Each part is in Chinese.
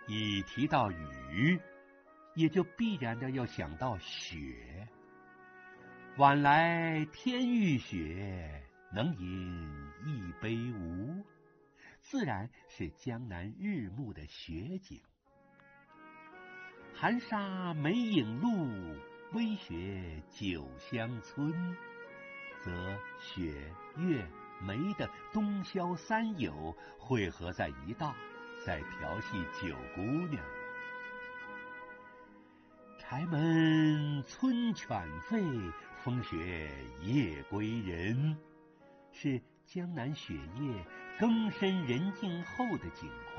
一提到雨，也就必然的要想到雪。晚来天欲雪，能饮一杯无，自然是江南日暮的雪景。寒沙没影路，微雪酒香村，则雪、月、梅的冬宵三友汇合在一道，在调戏九姑娘。柴门村犬吠，风雪夜归人，是江南雪夜更深人静后的景况。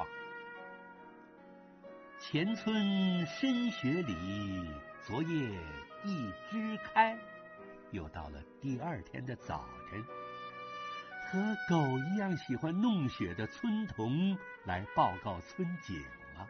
前村深雪里，昨夜一枝开，又到了第二天的早晨，和狗一样喜欢弄雪的村童来报告村景了。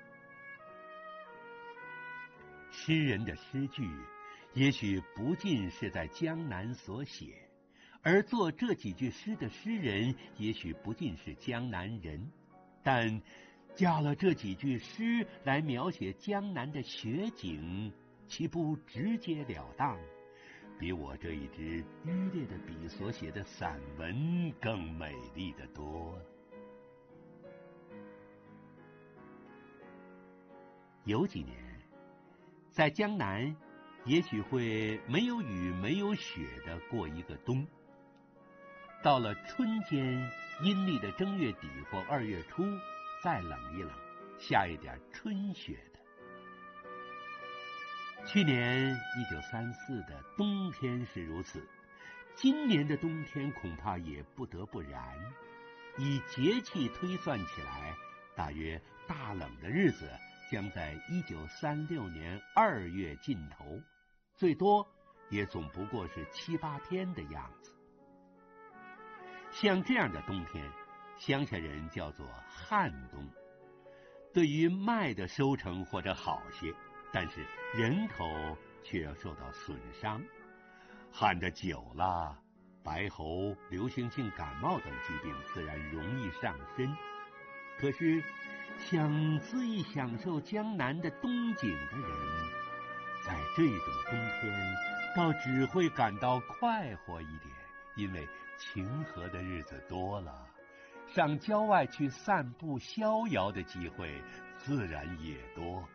诗人的诗句也许不尽是在江南所写，而作这几句诗的诗人也许不尽是江南人，但加了这几句诗来描写江南的雪景，岂不直截了当，比我这一支拙劣的笔所写的散文更美丽得多。有几年，在江南也许会没有雨没有雪的过一个冬，到了春间阴历的正月底或2月初，再冷一冷，下一点春雪的。去年1934的冬天是如此，今年的冬天恐怕也不得不然。以节气推算起来，大约大冷的日子将在1936年2月尽头，最多也总不过是7、8天的样子。像这样的冬天，乡下人叫做旱冬。对于麦的收成或者好些，但是人口却要受到损伤。旱得久了，白喉、流行性感冒等疾病自然容易上身。可是想恣意享受江南的冬景的人，在这种冬天倒只会感到快活一点，因为晴和的日子多了，上郊外去散步逍遥的机会自然也多。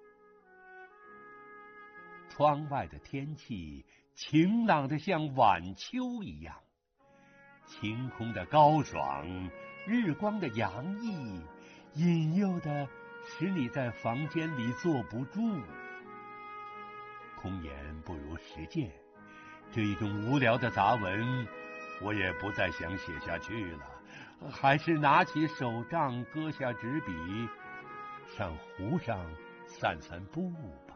窗外的天气晴朗的像晚秋一样，晴空的高爽，日光的洋溢，引诱的使你在房间里坐不住。空言不如实践，这一种无聊的杂文我也不再想写下去了，还是拿起手杖，搁下纸笔，上湖上散散步吧。